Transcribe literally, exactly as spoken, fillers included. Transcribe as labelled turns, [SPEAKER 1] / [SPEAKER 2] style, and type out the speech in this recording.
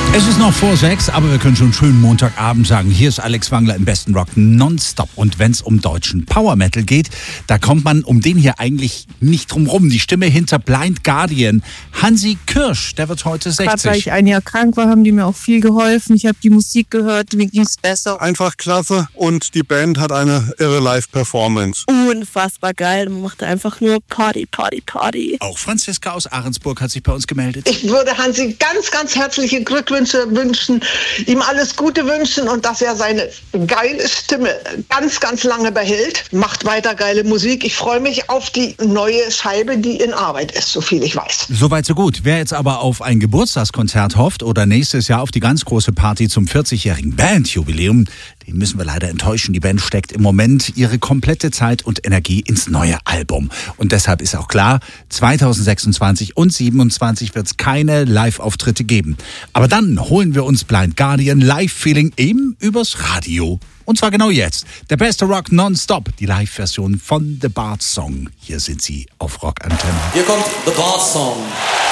[SPEAKER 1] Es ist noch vor sechs, aber wir können schon schönen Montagabend sagen. Hier ist Alex Wangler im besten Rock nonstop. Und wenn es um deutschen Power Metal geht, da kommt man um den hier eigentlich nicht drum rum. Die Stimme hinter Blind Guardian, Hansi Kürsch, der wird heute sechzig.
[SPEAKER 2] Gerade weil ich ein Jahr krank war, haben die mir auch viel geholfen. Ich habe die Musik gehört, mir ging es besser.
[SPEAKER 3] Einfach klasse und die Band hat eine irre Live-Performance.
[SPEAKER 4] Unfassbar geil, man macht einfach nur Party, Party, Party.
[SPEAKER 1] Auch Franziska aus Ahrensburg hat sich bei uns gemeldet.
[SPEAKER 5] Ich würde Hansi ganz, ganz herzliche Glückwünsche wünschen, ihm alles Gute wünschen und dass er seine geile Stimme ganz, ganz lange behält. Macht weiter geile Musik. Ich freue mich auf die neue Scheibe, die in Arbeit ist, so viel ich weiß.
[SPEAKER 1] Soweit so gut. Wer jetzt aber auf ein Geburtstagskonzert hofft oder nächstes Jahr auf die ganz große Party zum vierzigjährigen Bandjubiläum, den müssen wir leider enttäuschen. Die Band steckt im Moment ihre komplette Zeit und Energie ins neue Album. Und deshalb ist auch klar, zweitausendsechsundzwanzig und siebenundzwanzig wird es keine Live-Auftritte geben. Aber dann holen wir uns Blind Guardian Live-Feeling eben übers Radio. Und zwar genau jetzt. Der beste Rock nonstop. Die Live-Version von The Bart Song. Hier sind sie auf Rock Antenne.
[SPEAKER 6] Hier kommt The Bart Song.